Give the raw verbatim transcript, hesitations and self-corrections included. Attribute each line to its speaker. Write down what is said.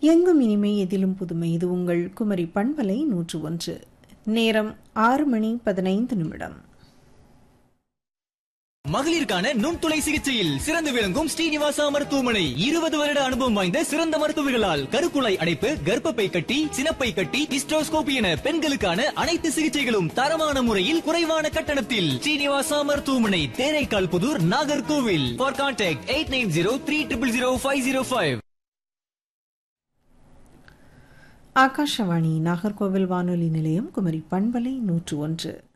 Speaker 1: எங்கும் இனிமை எதிலும் புதுமை. இது உங்கள் குமரி பண்பலை நூற்று ஒன்று. நேரம் ஆறு மணி பதினைந்து நிமிடம்.
Speaker 2: மகளிருக்கான நுண்துளை சிகிச்சையில் சிறந்து விளங்கும் ஸ்ரீனிவாசா மருத்துவமனை இருபது வருட அனுபவம் வாய்ந்த சிறந்த மருத்துவர்களால் கருக்குழாய் அடைப்பு, கர்ப்பப்பை கட்டி, சினப்பை கட்டி, ஹிஸ்டோஸ்கோபி என பெண்களுக்கான அனைத்து சிகிச்சைகளும் தரமான முறையில் குறைவான கட்டணத்தில். ஸ்ரீனிவாசா மருத்துவமனை, Theraikkal Pudur, Nagercoil. For contact eight nine zero three triple zero five zero five.
Speaker 1: Akashvani Nagercoil வானொலி நிலையம், குமரி பண்பலை நூற்று ஒன்று.